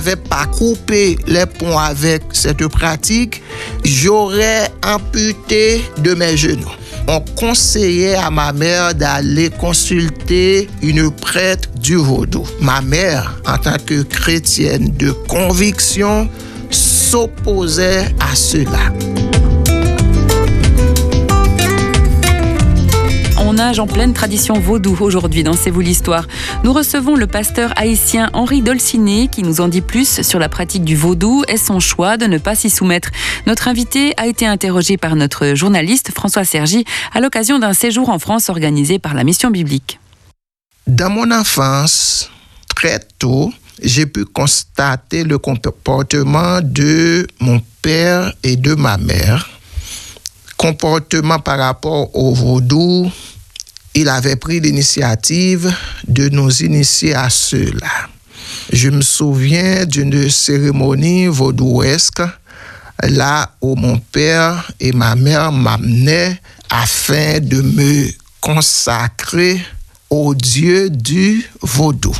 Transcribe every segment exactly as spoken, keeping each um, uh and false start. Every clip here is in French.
n'avais pas coupé les ponts avec cette pratique, j'aurais amputé de mes genoux. On conseillait à ma mère d'aller consulter une prêtre du vaudou. Ma mère, en tant que chrétienne de conviction, s'opposait à cela. On nage en pleine tradition vaudou aujourd'hui dans C'est vous l'histoire. Nous recevons le pasteur haïtien Henri Dolciné qui nous en dit plus sur la pratique du vaudou et son choix de ne pas s'y soumettre. Notre invité a été interrogé par notre journaliste François Sergi à l'occasion d'un séjour en France organisé par la Mission biblique. Dans mon enfance, très tôt, j'ai pu constater le comportement de mon père et de ma mère. Comportement par rapport au vaudou, il avait pris l'initiative de nous initier à cela. Je me souviens d'une cérémonie vaudouesque, là où mon père et ma mère m'amenaient afin de me consacrer au Dieu du vaudou.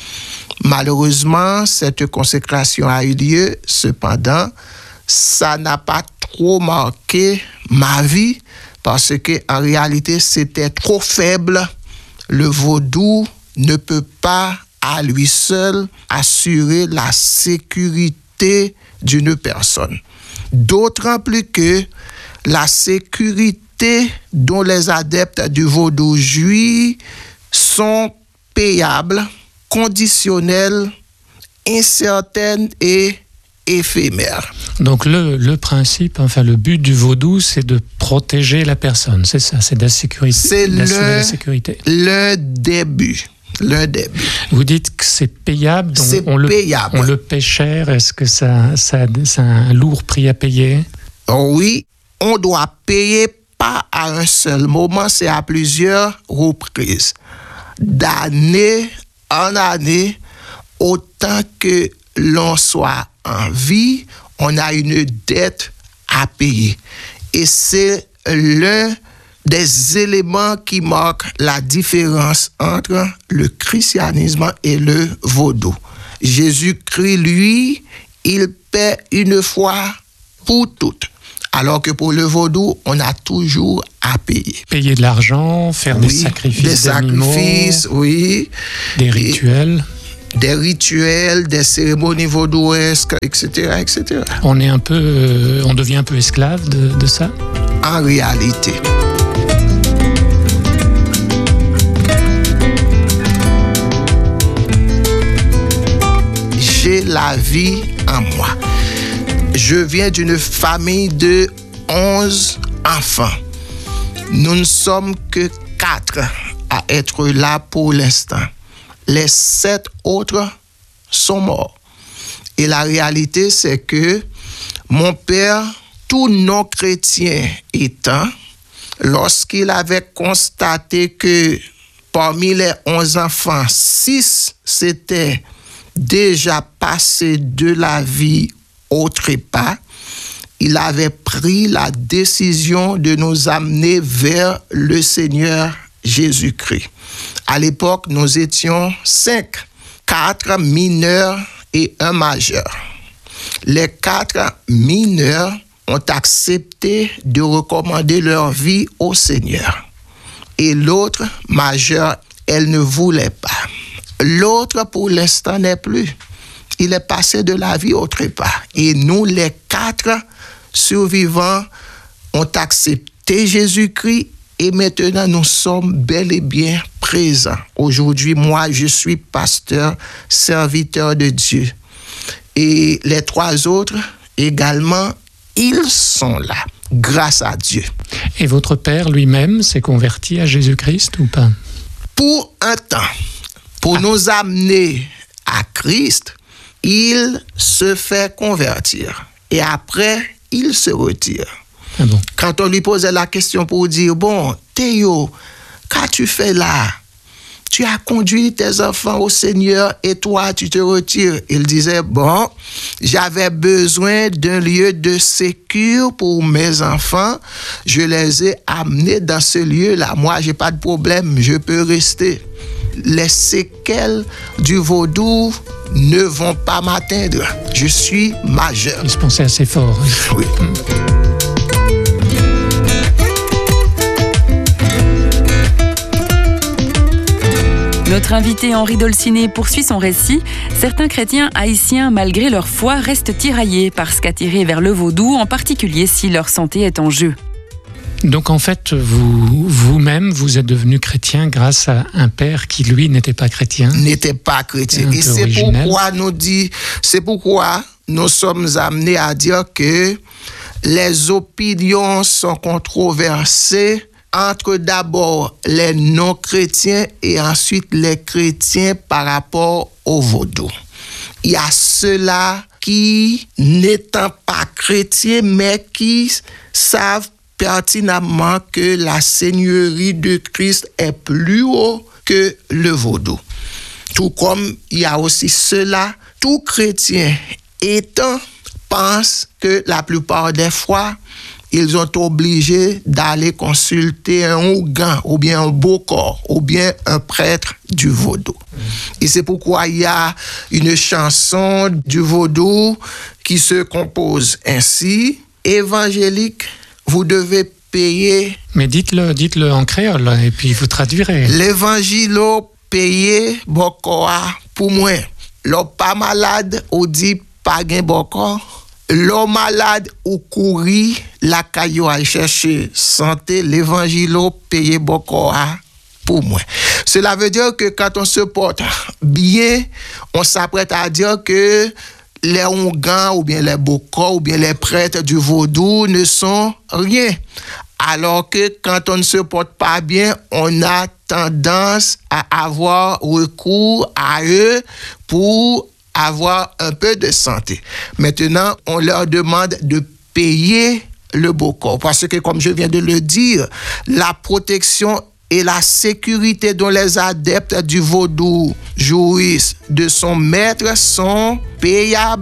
Malheureusement, cette consécration a eu lieu, cependant, ça n'a pas trop marqué ma vie parce que en réalité, c'était trop faible. Le vaudou ne peut pas à lui seul assurer la sécurité d'une personne. D'autant plus que la sécurité dont les adeptes du vaudou jouissent sont payables, conditionnelles, incertaines et éphémères. Donc le, le principe, enfin le but du vaudou, c'est de protéger la personne, c'est ça, c'est d'assurer, c'est d'assurer le, la sécurité. Le début. Le début. Vous dites que c'est payable, donc c'est on, payable. Le, on le paie cher, est-ce que ça, ça, ça a un lourd prix à payer? Oui, on doit payer pas à un seul moment, c'est à plusieurs reprises. D'année en année, autant que l'on soit en vie, on a une dette à payer. Et c'est l'un des éléments qui marquent la différence entre le christianisme et le vaudou. Jésus-Christ, lui, il paie une fois pour toutes. Alors que pour le vaudou, on a toujours à payer. Payer de l'argent, faire oui, des sacrifices des d'animaux, sacrifices, oui. Des rituels. Et des rituels, des cérémonies vaudouesques, et cetera, et cetera. On est un peu, euh, on devient un peu esclave de, de ça? En réalité. J'ai la vie en moi. Je viens d'une famille de onze enfants. Nous ne sommes que quatre à être là pour l'instant. Les sept autres sont morts. Et la réalité, c'est que mon père, tout non-chrétien étant, lorsqu'il avait constaté que parmi les onze enfants, six s'étaient déjà passés de la vie au trépas, il avait pris la décision de nous amener vers le Seigneur Jésus-Christ. À l'époque, nous étions cinq, quatre mineurs et un majeur. Les quatre mineurs ont accepté de recommander leur vie au Seigneur. Et l'autre, majeur, elle ne voulait pas. L'autre, pour l'instant, n'est plus. Il est passé de la vie au trépas. Et nous, les quatre survivants, ont accepté Jésus-Christ et maintenant, nous sommes bel et bien présents. Aujourd'hui, moi, je suis pasteur, serviteur de Dieu. Et les trois autres, également, ils sont là, grâce à Dieu. Et votre père lui-même s'est converti à Jésus-Christ ou pas? Pour un temps, pour ah. nous amener à Christ, il se fait convertir. Et après, il se retire. Ah bon? Quand on lui posait la question pour dire, bon, Théo, qu'as-tu fait là? Tu as conduit tes enfants au Seigneur et toi, tu te retires. Il disait, bon, j'avais besoin d'un lieu de sécurité pour mes enfants. Je les ai amenés dans ce lieu-là. Moi, j'ai pas de problème, je peux rester. les séquelles du vaudou ne vont pas m'atteindre. Je suis majeur. Il se pensait assez fort. Oui. Mmh. Notre invité Henri Dolcinet poursuit son récit. Certains chrétiens haïtiens, malgré leur foi, restent tiraillés parce qu'attirés vers le vaudou, en particulier si leur santé est en jeu. Donc en fait, vous, vous-même, vous êtes devenu chrétien grâce à un père qui, lui, n'était pas chrétien. N'était pas chrétien. Et c'est pourquoi nous dit, c'est pourquoi nous sommes amenés à dire que les opinions sont controversées entre d'abord les non-chrétiens et ensuite les chrétiens par rapport au vaudou. Il y a ceux-là qui, n'étant pas chrétiens, mais qui savent pertinemment que la seigneurie de Christ est plus haut que le vaudou. Tout comme il y a aussi ceux-là, tout chrétien étant, pense que la plupart des fois, ils sont obligés d'aller consulter un ougan, ou bien un bokor, ou bien un prêtre du vaudou. Et c'est pourquoi il y a une chanson du vaudou qui se compose ainsi. Évangélique, vous devez payer... Mais dites-le, dites-le en créole, et puis vous traduirez. L'évangilo paye bokoa pour moi. L'on pas malade, ou dit pas gain bokor. L'homme malade ou courir la caillou à chercher santé, l'évangile paye beaucoup pour moi. Cela veut dire que quand on se porte bien, on s'apprête à dire que les Oungans ou bien les Bokors ou bien les prêtres du vaudou ne sont rien. Alors que quand on ne se porte pas bien, on a tendance à avoir recours à eux pour avoir un peu de santé. Maintenant, on leur demande de payer le bokor. Parce que, comme je viens de le dire, la protection et la sécurité dont les adeptes du vaudou jouissent de son maître sont payables